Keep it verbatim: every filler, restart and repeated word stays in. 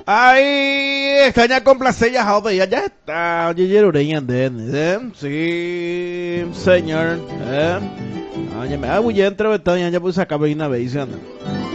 Ay, extraña complacer ya, joder, ya ya está. Oye, ya ureña, ¿eh? Sí, señor, ¿eh? Oye, me hago ya entre ya puse a cabina, veis, anda.